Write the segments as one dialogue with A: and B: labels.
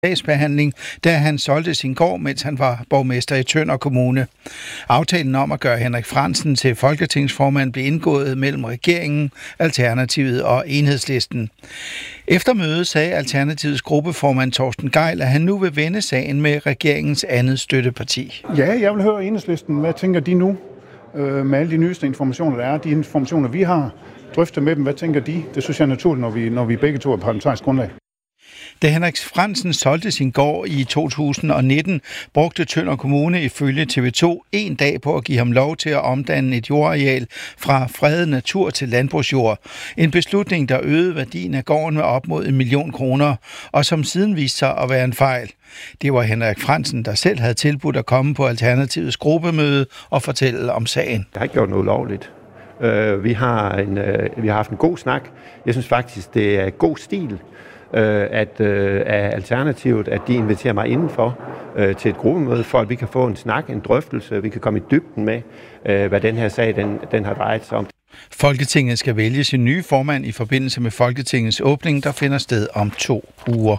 A: sagsbehandling, da han solgte sin gård, mens han var borgmester i Tønder Kommune. Aftalen om at gøre Henrik Frandsen til folketingsformand blev indgået mellem regeringen, Alternativet og Enhedslisten. Efter mødet sagde Alternativets gruppeformand Torsten Gejl, at han nu vil vende sagen med regeringens andet støtteparti.
B: Ja, jeg vil høre Enhedslisten. Hvad tænker de nu med alle de nyeste informationer, der er? De informationer, vi har, drøftet med dem. Hvad tænker de? Det synes jeg er naturligt, når vi begge to er parlamentarisk grundlag.
A: Da Henrik Frandsen solgte sin gård i 2019, brugte Tønder Kommune ifølge TV2 en dag på at give ham lov til at omdanne et jordareal fra fredet natur til landbrugsjord. En beslutning, der øgede værdien af gården med op mod 1 million kroner, og som siden viste sig at være en fejl. Det var Henrik Frandsen, der selv havde tilbudt at komme på Alternativets gruppemøde og fortælle om sagen.
C: Der har ikke gjort noget ulovligt. Vi har haft en god snak. Jeg synes faktisk, det er god stil af Alternativet, at de inviterer mig indenfor til et gruppemøde, for at vi kan få en snak, en drøftelse, vi kan komme i dybden med, hvad den her sag den har drejet sig om.
A: Folketinget skal vælge sin nye formand i forbindelse med Folketingets åbning, der finder sted om 2 uger.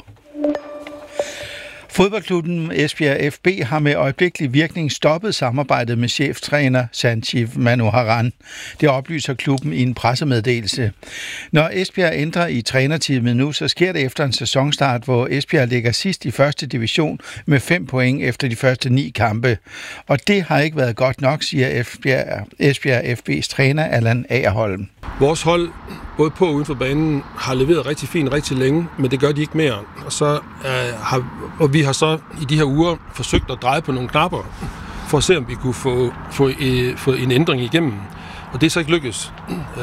A: Fodboldklubben Esbjerg FB har med øjeblikkelig virkning stoppet samarbejdet med cheftræner Sanjeev Manoharan. Det oplyser klubben i en pressemeddelelse. Når Esbjerg ændrer i trænerteamet nu, så sker det efter en sæsonstart, hvor Esbjerg ligger sidst i første division med 5 point efter de første 9 kampe. Og det har ikke været godt nok, siger Esbjerg FB's træner Allan Agerholm.
D: Vores hold, både på og uden for banen, har leveret rigtig fint rigtig længe, men det gør de ikke mere. Og vi har så i de her uger forsøgt at dreje på nogle knapper, for at se, om vi kunne få en ændring igennem. Og det er så ikke lykkes.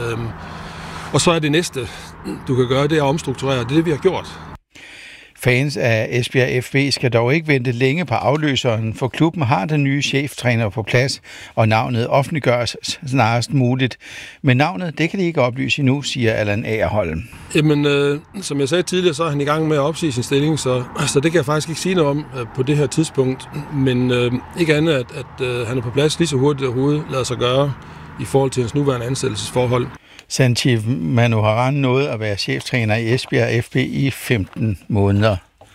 D: Og så er det næste, du kan gøre, det er at omstrukturere. Det er det, vi har gjort.
A: Fans af Esbjerg FB skal dog ikke vente længe på afløseren, for klubben har den nye cheftræner på plads, og navnet offentliggøres snarest muligt. Men navnet, det kan de ikke oplyse endnu, siger Allan Agerholm.
D: Jamen, som jeg sagde tidligere, så er han i gang med at opsige sin stilling, så det kan jeg faktisk ikke sige noget om på det her tidspunkt. Men ikke andet, at han er på plads lige så hurtigt overhovedet lader sig gøre i forhold til hans nuværende ansættelsesforhold.
A: Sanjeev Manoharan nåede at være cheftræner i Esbjerg FB i 15 måneder.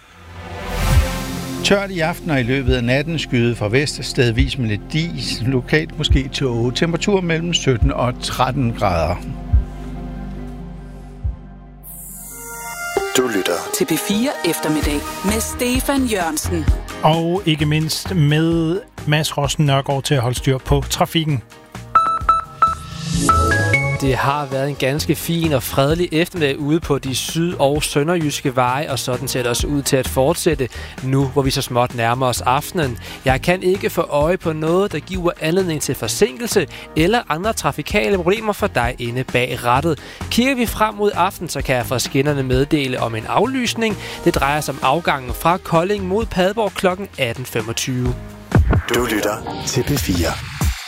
A: Tørt i aften og i løbet af natten, skyde fra vest, stedvis med lidt dis, lokalt måske tåge. Temperatur mellem 17 og 13 grader.
E: Du lytter til P4 Eftermiddag med Stefan Jørgensen.
F: Og ikke mindst med Mads Rossen Nørgaard til at holde styr på trafikken.
G: Det har været en ganske fin og fredelig eftermiddag ude på de syd- og sønderjyske veje, og sådan ser det også ud til at fortsætte nu, hvor vi så småt nærmer os aftenen. Jeg kan ikke få øje på noget, der giver anledning til forsinkelse eller andre trafikale problemer for dig inde bag rattet. Kigger vi frem mod aften, så kan jeg fra skinnerne meddele om en aflysning. Det drejer sig om afgangen fra Kolding mod Padborg kl. 18.25.
E: Du lytter til P4.